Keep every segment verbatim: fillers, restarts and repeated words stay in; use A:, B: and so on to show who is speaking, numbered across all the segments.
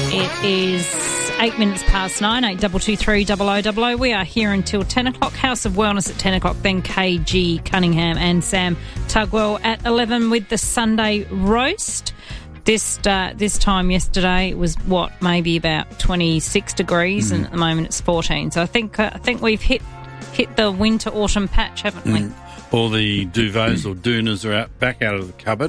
A: It is eight minutes past nine, eight double two three double o double o. We are here until ten o'clock. House of Wellness at ten o'clock. Then K G Cunningham and Sam Tugwell at eleven with the Sunday roast. This uh, this time yesterday it was what, maybe about twenty-six degrees, mm. and at the moment it's fourteen. So I think uh, I think we've hit hit the winter autumn patch, haven't we?
B: Mm. All the duvets or doonas are out back out of the cupboard.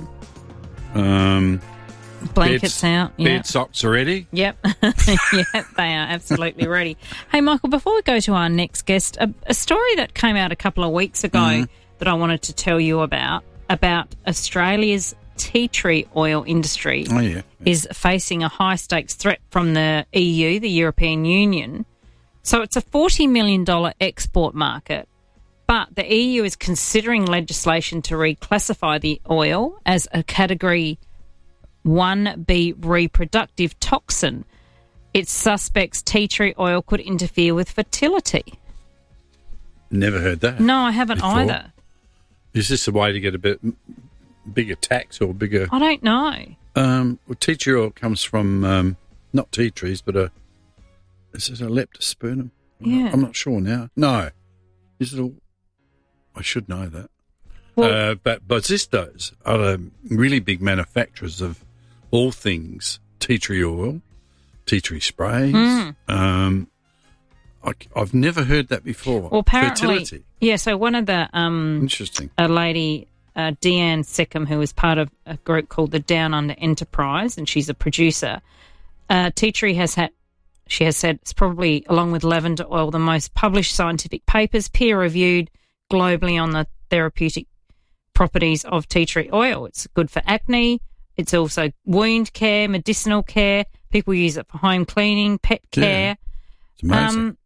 B: Um,
A: Blankets
B: beds,
A: out. Yeah.
B: Bed socks are ready.
A: Yep. Yep, they are absolutely ready. Hey, Michael, before we go to our next guest, a, a story that came out a couple of weeks ago mm. that I wanted to tell you about, about Australia's tea tree oil industry
B: oh, yeah. Yeah.
A: is facing a high-stakes threat from the E U, the European Union. So it's a forty million dollars export market, but the E U is considering legislation to reclassify the oil as a Category one B reproductive toxin. It suspects tea tree oil could interfere with fertility.
B: Never heard that.
A: No, I haven't
B: before.
A: either.
B: Is this a way to get a bit bigger tax or bigger...
A: I don't know.
B: Um, well, tea tree oil comes from, um, not tea trees, but a... Is it a leptospermum?
A: Yeah.
B: I'm not sure now. No. Is it a... I should know that.
A: Well,
B: uh, but Bosistos are the really big manufacturers of all things tea tree oil, tea tree sprays.
A: Mm.
B: Um, I, I've never heard that before.
A: Well, apparently,
B: fertility.
A: Yeah, so one of the... Um,
B: Interesting.
A: A lady... Uh, Deanne Seckham, who is part of a group called the Down Under Enterprise, and she's a producer. Uh, tea tree has had, she has said, it's probably, along with lavender oil, the most published scientific papers, peer-reviewed globally on the therapeutic properties of tea tree oil. It's good for acne. It's also wound care, medicinal care. People use it for home cleaning, pet care.
B: Yeah, it's amazing.
A: Um,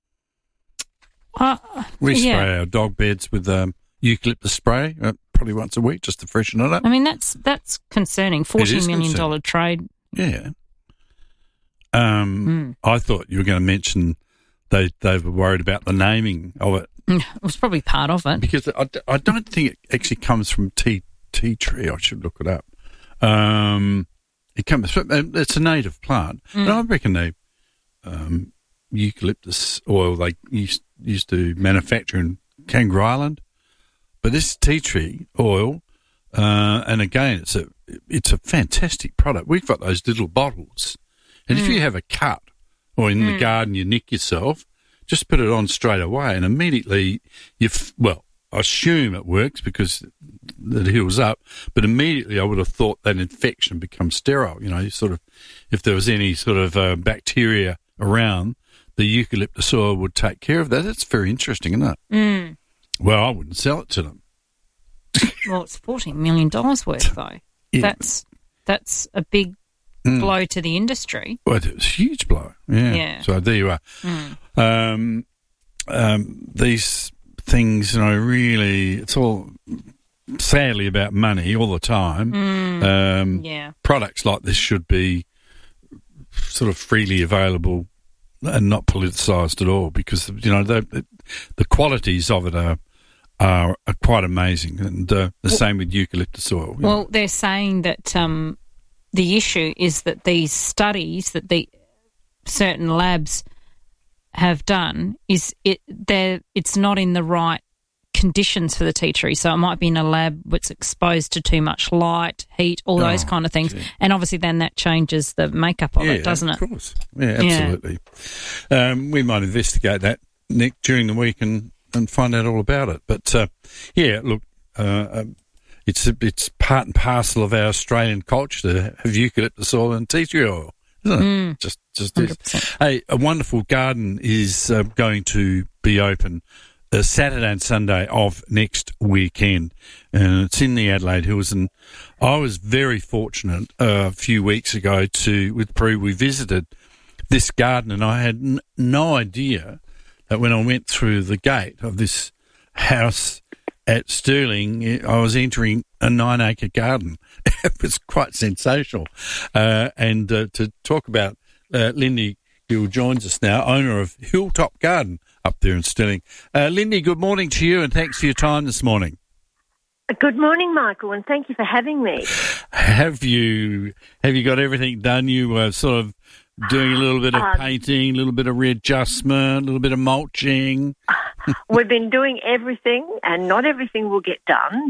A: uh,
B: we spray
A: yeah.
B: our dog beds with um, eucalyptus spray. Uh, probably once a week just to freshen it up.
A: I mean, that's that's concerning. forty million dollars trade.
B: Yeah. Um, mm. I thought you were going to mention they they were worried about the naming of it.
A: It was probably part of it.
B: Because I, I don't think it actually comes from tea, tea tree. I should look it up. Um, it comes from, it's a native plant. Mm. And I reckon they, um, eucalyptus oil they used, used to manufacture in Kangaroo Island. But this tea tree oil, uh, and again, it's a it's a fantastic product. We've got those little bottles, and mm. if you have a cut or in mm. the garden you nick yourself, just put it on straight away, and immediately you well, I assume it works because it heals up. But immediately, I would have thought that infection becomes sterile. You know, sort of if there was any sort of uh, bacteria around, the eucalyptus oil would take care of that. That's very interesting, isn't it?
A: Mm.
B: Well, I wouldn't sell it to them.
A: Well, it's forty million dollars worth, though. Yeah. That's that's a big mm. blow to the industry.
B: Well, it's a huge blow. Yeah.
A: yeah.
B: So there you are.
A: Mm.
B: Um, um, these things, you know, really, it's all sadly about money all the time.
A: Mm.
B: Um,
A: yeah.
B: Products like this should be sort of freely available and not politicised at all, because you know the the qualities of it are are, are quite amazing, and uh, the well, same with eucalyptus oil.
A: Well,
B: know.
A: They're saying that um, the issue is that these studies that the certain labs have done is it they it's not in the right conditions for the tea tree. So it might be in a lab that's exposed to too much light, heat, all
B: oh,
A: those kind of things.
B: Gee.
A: And obviously then that changes the makeup of
B: yeah,
A: it, doesn't
B: of
A: it?
B: Of course. Yeah, absolutely. Yeah. Um, we might investigate that, Nick, during the week and, and find out all about it. But, uh, yeah, look, uh, um, it's it's part and parcel of our Australian culture to have eucalyptus oil and tea tree oil, isn't it?
A: Mm.
B: Just, just is. Hey, a wonderful garden is uh, going to be open Uh, Saturday and Sunday of next weekend, and it's in the Adelaide Hills. And I was very fortunate uh, a few weeks ago to with Prue. We visited this garden, and I had n- no idea that when I went through the gate of this house at Stirling, I was entering a nine-acre garden. It was quite sensational. Uh, and uh, to talk about uh, Lindy Gill joins us now, owner of Hilltop Garden up there in Stirling. Uh, Lindy, good morning to you, and thanks for your time this morning.
C: Good morning, Michael, and thank you for having me.
B: Have you have you got everything done? You were sort of doing a little bit of
C: Um,
B: painting, a little bit of readjustment, a little bit of mulching.
C: We've been doing everything, and not everything will get done.